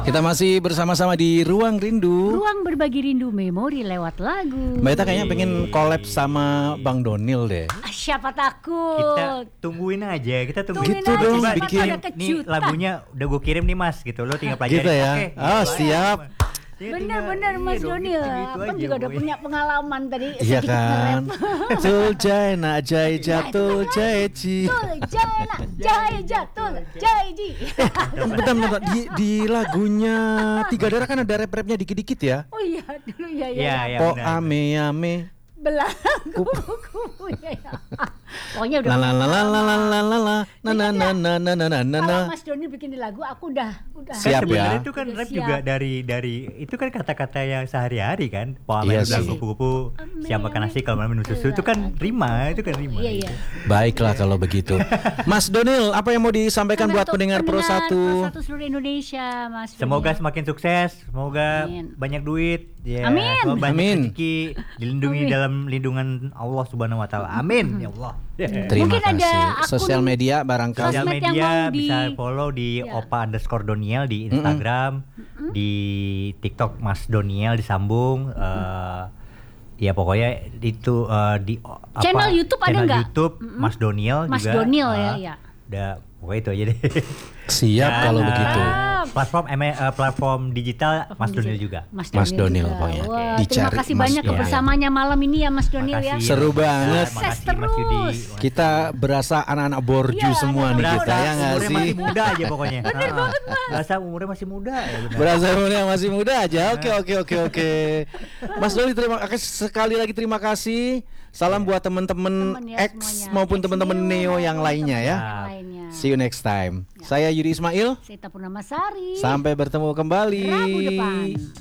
Kita masih bersama-sama di Ruang Rindu. Ruang berbagi rindu memori lewat lagu. Mbak Ita kayaknya pengen collab sama Bang Donil deh. Siapa takut? Kita tungguin aja, kita tungguin Gitu aja. dong, Coba bikin. Ada nih kejutan. lagunya udah gue kirim nih Mas gitu, lo tinggal pelajarin. Gitu ya. Oke, Oh, gitu siap. aja. Ya, Bener-bener tinggal- Mas iya dong, Donil. gitu-gitu Abang aja, juga udah pokoknya. punya pengalaman tadi. Iya sedikit kan. nge-rap. Tuljai nak jai jatul jai ji. Tul, jai nak, jai jatul, jai ji. Bentar, di lagunya Tiga Darah kan ada rap-rapnya dikit-dikit ya. Oh iya, dulu ya Iya, ya. iya. Po benar. ame ame. Belangku, ya. Pokoknya udah. La la la la la la la la la na na na na na na na na. Kalau Mas Doni bikin di lagu, aku udah. Siap Sebenarnya ya. itu kan Udah rap siap. juga dari itu kan kata-kata yang sehari-hari kan. Poa Iya bilang sih. kupu-kupu, siap makan nasi kalau malam minum susu itu kan rima, itu kan rima. Iya, iya. Baiklah kalau begitu. Mas Donil, apa yang mau disampaikan buat Untuk pendengar Pro 1? Pro 1 seluruh Indonesia, Mas. Semoga Doni. semakin sukses, semoga Amin. banyak duit, ya, Amin. semoga banyak Amin. rezeki, dilindungi Amin. dalam lindungan Allah Subhanahu Wa Taala. Amin, ya Allah. Terima Mungkin ada kasih. akun Sosial media barangkali. Sosial sosmed yang media mau di- bisa follow di Ya. opa_doniel di Instagram, di TikTok Mas Doniel disambung. Ya pokoknya itu Channel YouTube ada channel nggak? YouTube Mas Doniel Mas juga. Doniel ya, ya. Udah pokoknya itu aja deh. Siap Dan, kalau begitu. platform digital Mas Doniel juga. Mas Mas Donil juga. pokoknya. Wah, terima Dicari kasih Mas banyak Donil. kebersamaannya malam ini ya Mas Donil ya. Makasih. Seru banget. Makasih Mas Yudi. Terus. Kita berasa anak-anak borju Iya, semua nih anak-anak kita ya nggak umurnya sih? masih muda aja pokoknya. Bener banget Mas. Berasa umurnya masih muda ya benar. Berasa umurnya masih muda aja. Oke. Mas Doni sekali lagi terima kasih. Salam buat teman-teman Temen ya X semuanya. maupun X teman-teman Neo yang lainnya ya. Yang lainnya. See you next time. Saya Yudi Ismail. Saya Purnama Sari. Sampai bertemu kembali. Rabu depan.